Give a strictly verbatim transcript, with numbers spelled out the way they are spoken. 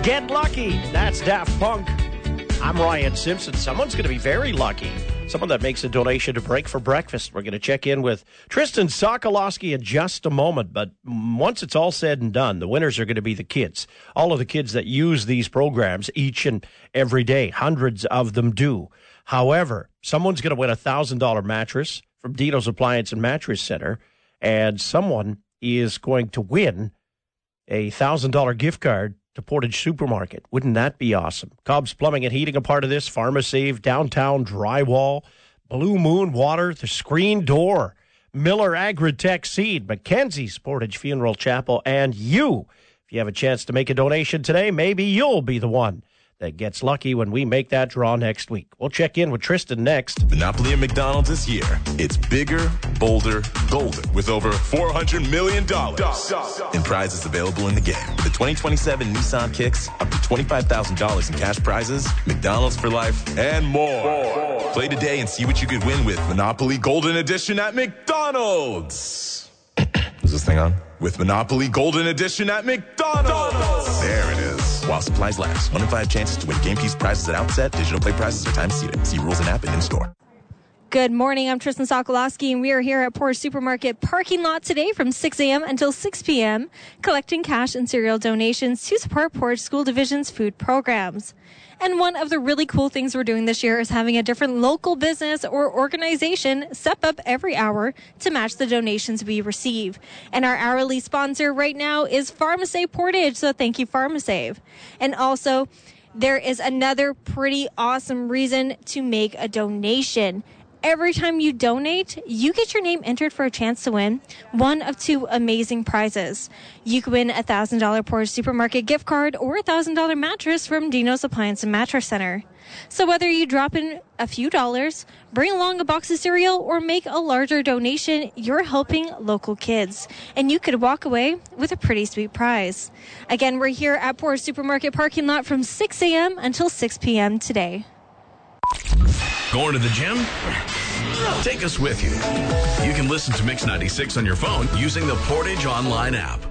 Get lucky. That's Daft Punk. I'm Ryan Simpson. Someone's going to be very lucky. Someone that makes a donation to Break for Breakfast. We're going to check in with Tristan Sokolowski in just a moment. But once it's all said and done, the winners are going to be the kids. All of the kids that use these programs each and every day. Hundreds of them do. However, someone's going to win a one thousand dollars mattress from Dino's Appliance and Mattress Center. And someone is going to win a one thousand dollars gift card to Portage Supermarket. Wouldn't that be awesome? Cobb's Plumbing and Heating a part of this. PharmaSave, Downtown Drywall, Blue Moon Water, The Screen Door, Miller Agritech Seed, Mackenzie's Portage Funeral Chapel, and you. If you have a chance to make a donation today, maybe you'll be the one that gets lucky when we make that draw next week. We'll check in with Tristan next. Monopoly at McDonald's this year. It's bigger, bolder, golden with over four hundred million dollars in prizes available in the game. The twenty twenty-seven Nissan Kicks, up to twenty-five thousand dollars in cash prizes, McDonald's for life, and more. more. Play today and see what you could win with Monopoly Golden Edition at McDonald's. Is this thing on? With Monopoly Golden Edition at McDonald's. There it is. While supplies last. One in five chances to win game piece prizes at outset. Digital play prizes are time seated. See rules and app and in-store. Good morning. I'm Tristan Sokolowski, and we are here at Portage Supermarket parking lot today from six a.m. until six p.m., collecting cash and cereal donations to support Portage School Division's food programs. And one of the really cool things we're doing this year is having a different local business or organization step up every hour to match the donations we receive. And our hourly sponsor right now is PharmaSave Portage, so thank you, PharmaSave. And also, there is another pretty awesome reason to make a donation. Every time you donate, you get your name entered for a chance to win one of two amazing prizes. You could win a one thousand dollars Portage Supermarket gift card or a one thousand dollars mattress from Dino's Appliance and Mattress Center. So whether you drop in a few dollars, bring along a box of cereal, or make a larger donation, you're helping local kids. And you could walk away with a pretty sweet prize. Again, we're here at Portage Supermarket parking lot from six a.m. until six p.m. today. Going to the gym? Take us with you. You can listen to Mix ninety-six on your phone using the Portage online app.